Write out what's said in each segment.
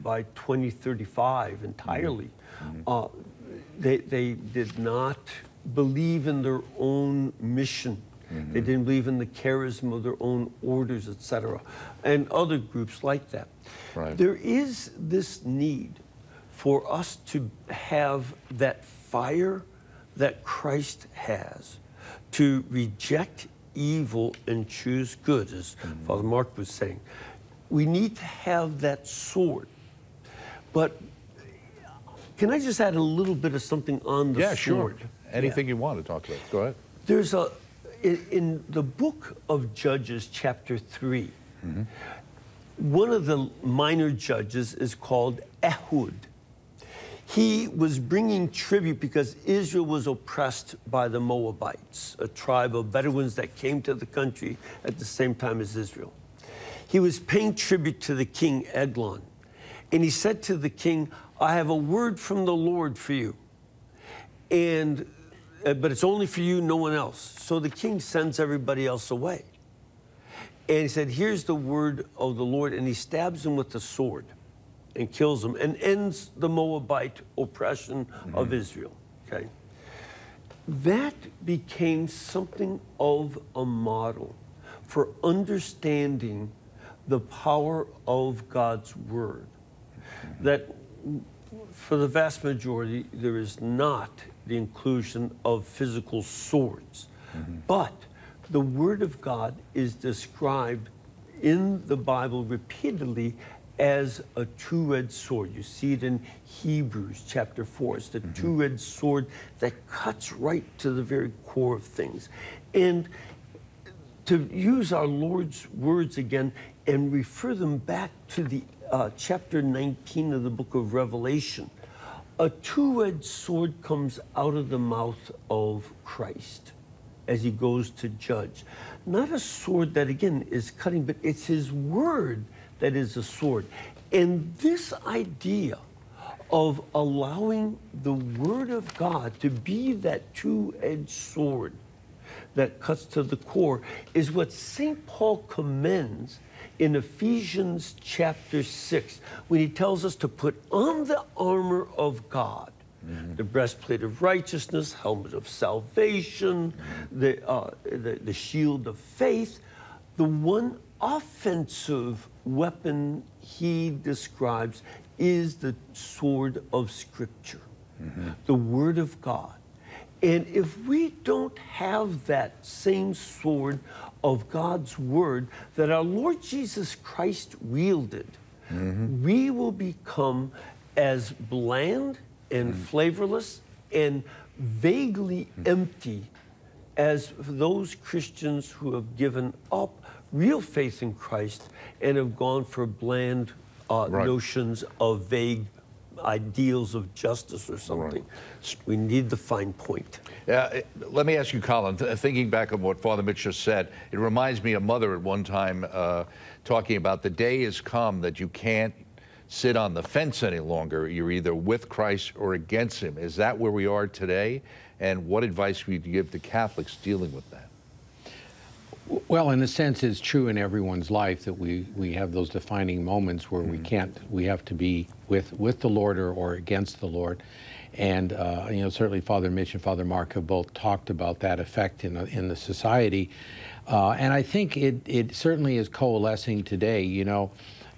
by 2035 entirely. They did not believe in their own mission. They didn't believe in the charism of their own orders, etc., and other groups like that. Right. There is this need for us to have that fire that Christ has, to reject evil and choose good, as Father Mark was saying. We need to have that sword. But can I just add a little bit of something on the sword? Yeah, sure. Anything you want to talk about. Go ahead. There's in the book of Judges, chapter 3, one of the minor judges is called Ehud. He was bringing tribute because Israel was oppressed by the Moabites, a tribe of Bedouins that came to the country at the same time as Israel. He was paying tribute to the king Eglon. And he said to the king, I have a word from the Lord for you. But it's only for you, no one else. So the king sends everybody else away. And he said, here's the word of the Lord. And he stabs him with the sword and kills him and ends the Moabite oppression of Israel. Okay, that became something of a model for understanding the power of God's word. That for the vast majority, there is not the inclusion of physical swords. But the Word of God is described in the Bible repeatedly as a two-edged sword. You see it in Hebrews chapter 4. It's the two-edged sword that cuts right to the very core of things. And to use our Lord's words again and refer them back to the chapter 19 of the book of Revelation, a two-edged sword comes out of the mouth of Christ as he goes to judge. Not a sword that, again, is cutting, but it's his word that is a sword. And this idea of allowing the word of God to be that two-edged sword that cuts to the core is what St. Paul commends in Ephesians chapter 6, when he tells us to put on the armor of God, the breastplate of righteousness, helmet of salvation, the shield of faith. The one offensive weapon he describes is the sword of Scripture, the Word of God. And if we don't have that same sword of God's Word that our Lord Jesus Christ wielded, we will become as bland and flavorless and vaguely empty as those Christians who have given up real faith in Christ and have gone for bland notions of vague ideals of justice or something. We need the fine point. Let me ask you, Colin, thinking back on what Father Mitch just said, it reminds me of Mother at one time talking about the day has come that you can't sit on the fence any longer. You're either with Christ or against him. Is that where we are today? And what advice would you give to Catholics dealing with that? Well, in a sense, it's true in everyone's life that we have those defining moments where we have to be with the Lord or against the Lord. And, you know, certainly Father Mitch and Father Mark have both talked about that effect in the society. And I think it certainly is coalescing today, you know,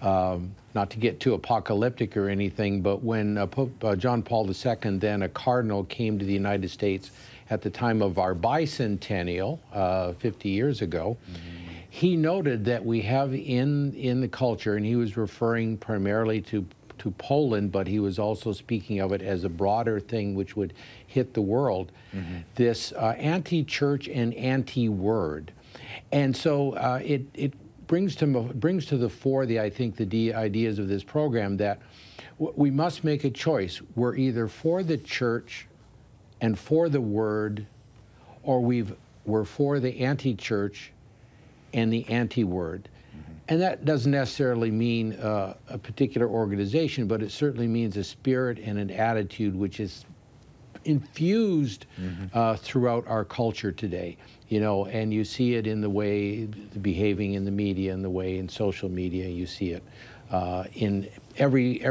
not to get too apocalyptic or anything, but when Pope John Paul II, then a cardinal, came to the United States at the time of our bicentennial, 50 years ago, he noted that we have in the culture, and he was referring primarily to Poland, but he was also speaking of it as a broader thing which would hit the world, this anti-church and anti-word. And so it brings to the fore I think the ideas of this program that we must make a choice. We're either for the church and for the word, or we're for the anti-church and the anti-word. And that doesn't necessarily mean a particular organization, but it certainly means a spirit and an attitude which is infused throughout our culture today. You know, and you see it in the way behaving in the media, in the way in social media. You see it in every